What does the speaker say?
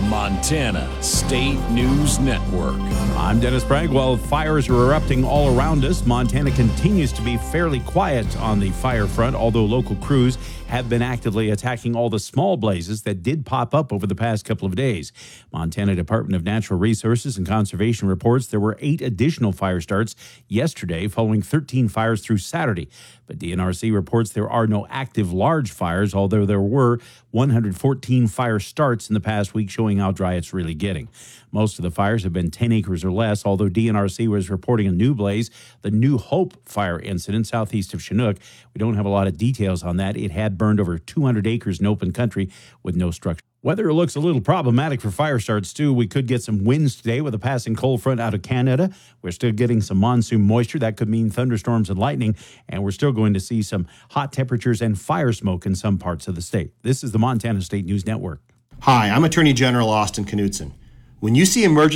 Montana State News Network. I'm Dennis Bragg. While fires are erupting all around us, Montana continues to be fairly quiet on the fire front, although local crews have been actively attacking all the small blazes that did pop up over the past couple of days. Montana Department of Natural Resources and Conservation reports there were 8 additional fire starts yesterday, following 13 fires through Saturday. But DNRC reports there are no active large fires, although there were 114 fire starts in the past week, showing how dry it's really getting. Most of the fires have been 10 acres or less, although DNRC was reporting a new blaze, the New Hope fire incident southeast of Chinook. We don't have a lot of details on that. It had burned over 200 acres in open country with no structure. Weather looks a little problematic for fire starts, too. We could get some winds today with a passing cold front out of Canada. We're still getting some monsoon moisture. That could mean thunderstorms and lightning, and we're still going to see some hot temperatures and fire smoke in some parts of the state. This is the Montana State News Network. Hi, I'm Attorney General Austin Knudsen. When you see emergency